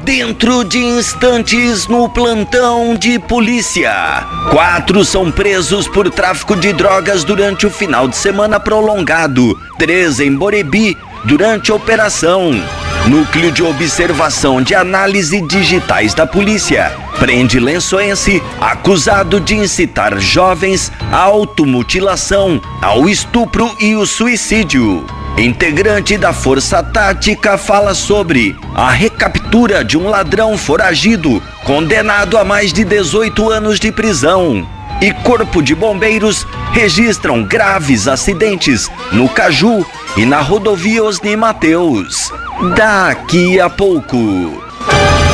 Dentro de instantes, no plantão de polícia, 4 são presos por tráfico de drogas durante o final de semana prolongado, 3 em Borebi durante a operação. Núcleo de Observação de Análise Digitais da Polícia prende lençoense acusado de incitar jovens à automutilação, ao estupro e o suicídio. Integrante da Força Tática fala sobre a recaptura de um ladrão foragido, condenado a mais de 18 anos de prisão. E Corpo de Bombeiros registram graves acidentes no Caju e na rodovia Osni Mateus. Daqui a pouco.